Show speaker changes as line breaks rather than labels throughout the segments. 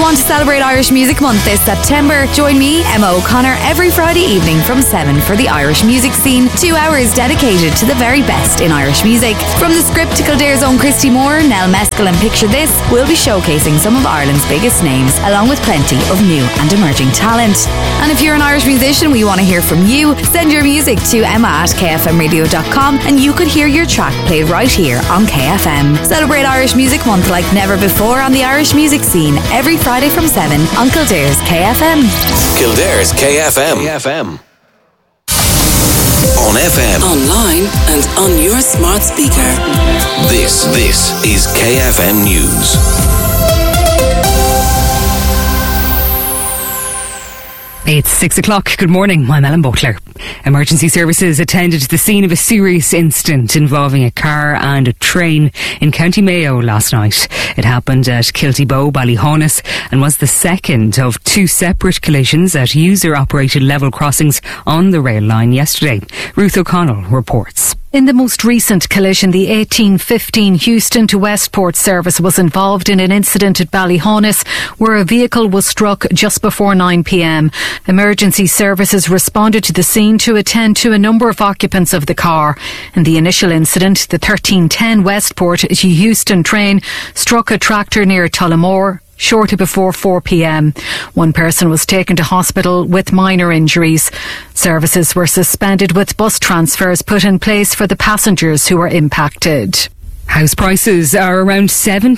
Want to celebrate Irish Music Month this September? Join me, Emma O'Connor, every Friday evening from 7 for the Irish music scene. 2 hours dedicated to the very best in Irish music. From the script to Kildare's own Christy Moore, Nell Mescal and Picture This, we'll be showcasing some of Ireland's biggest names, along with plenty of new and emerging talent. And if you're an Irish musician, we want to hear from you. Send your music to emma@kfmradio.com and you could hear your track played right here on KFM. Celebrate Irish Music Month like never before on the Irish music scene every Friday from 7 on Kildare's KFM.
Kildare's KFM. On FM,
online and on your smart speaker.
This is KFM News.
It's 6 o'clock. Good morning. I'm Ellen Butler. Emergency services attended to the scene of a serious incident involving a car and a train in County Mayo last night. It happened at Kiltybow, Ballyhonus, and was the second of 2 separate collisions at user-operated level crossings on the rail line yesterday. Ruth O'Connell reports.
In the most recent collision, the 1815 Houston to Westport service was involved in an incident at Ballyhonus where a vehicle was struck just before 9 p.m. Emergency services responded to the scene to attend to a number of occupants of the car. In the initial incident, the 1310 Westport to Houston train struck a tractor near Tullamore shortly before 4 p.m. One person was taken to hospital with minor injuries. Services were suspended with bus transfers put in place for the passengers who were impacted.
House prices are around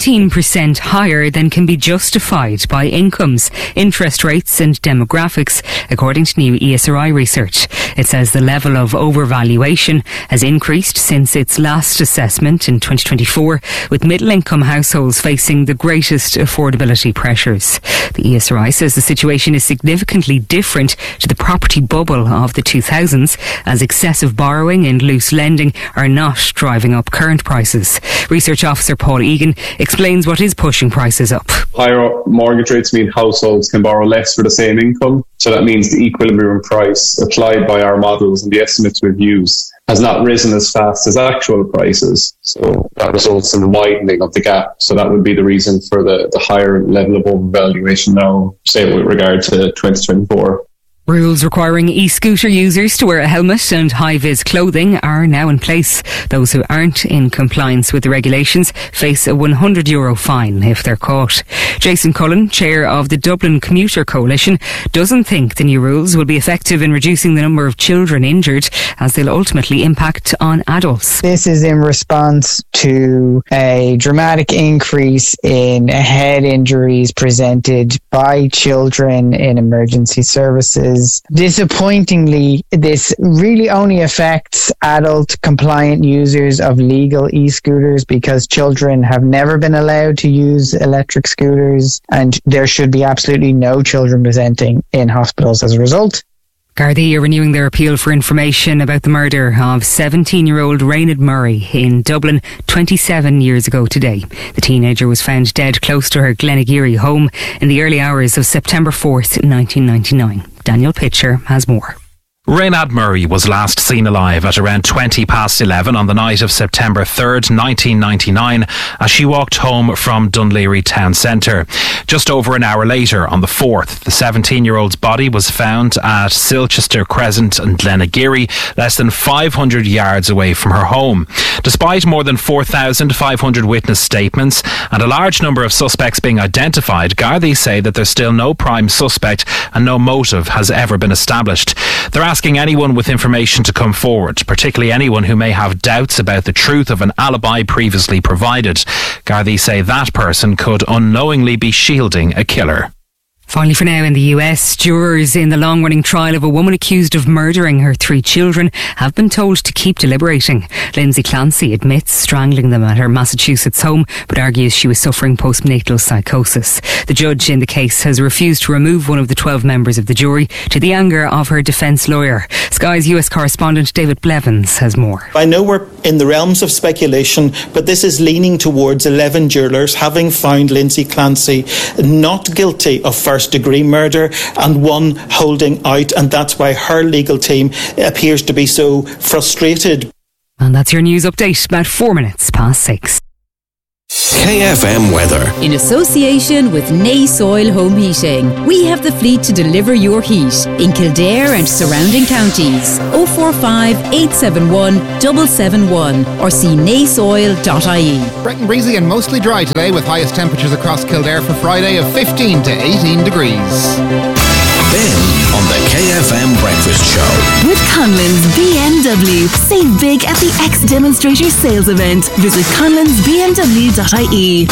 17% higher than can be justified by incomes, interest rates and demographics, according to new ESRI research. It says the level of overvaluation has increased since its last assessment in 2024, with middle-income households facing the greatest affordability pressures. The ESRI says the situation is significantly different to the property bubble of the 2000s, as excessive borrowing and loose lending are not driving up current prices. Research officer Paul Egan explains what is pushing prices up.
Higher mortgage rates mean households can borrow less for the same income. So that means the equilibrium price applied by our models and the estimates we've used has not risen as fast as actual prices. So that results in a widening of the gap. So that would be the reason for the higher level of overvaluation now, say with regard to 2024.
Rules requiring e-scooter users to wear a helmet and high-vis clothing are now in place. Those who aren't in compliance with the regulations face a €100 fine if they're caught. Jason Cullen, chair of the Dublin Commuter Coalition, doesn't think the new rules will be effective in reducing the number of children injured, as they'll ultimately impact on adults.
This is in response to a dramatic increase in head injuries presented by children in emergency services. Disappointingly, this really only affects adult compliant users of legal e-scooters because children have never been allowed to use electric scooters, and there should be absolutely no children presenting in hospitals as a result.
Gardaí are renewing their appeal for information about the murder of 17-year-old Raynard Murray in Dublin 27 years ago today. The teenager was found dead close to her Glenageary home in the early hours of September 4th, 1999. Daniel Pitcher has more.
Raynard Murray was last seen alive at around 11:20 on the night of September 3rd, 1999, as she walked home from Dunleary town centre. Just over an hour later, on the 4th, the 17-year-old's body was found at Silchester Crescent in Glenageary, less than 500 yards away from her home. Despite more than 4,500 witness statements and a large number of suspects being identified, Gardaí say that there's still no prime suspect and no motive has ever been established. They're asking anyone with information to come forward, particularly anyone who may have doubts about the truth of an alibi previously provided. Gardaí say that person could unknowingly be shielding a killer.
Finally for now, in the US, jurors in the long-running trial of a woman accused of murdering her 3 children have been told to keep deliberating. Lindsay Clancy admits strangling them at her Massachusetts home, but argues she was suffering postnatal psychosis. The judge in the case has refused to remove one of the 12 members of the jury, to the anger of her defence lawyer. Sky's US correspondent David Blevins has more.
I know we're in the realms of speculation, but this is leaning towards 11 jurors having found Lindsay Clancy not guilty of first-degree murder and one holding out, and that's why her legal team appears to be so frustrated.
And that's your news update, about 4 minutes past 6.
KFM weather.
In association with Nace Oil Home Heating, we have the fleet to deliver your heat in Kildare and surrounding counties. 045 871 771 or see naceoil.ie.
Bright and breezy and mostly dry today with highest temperatures across Kildare for Friday of 15 to 18 degrees.
Ben on the KFM Breakfast Show.
With Conlon's BMW. Save big at the X Demonstrator sales event. Visit conlonsbmw.ie.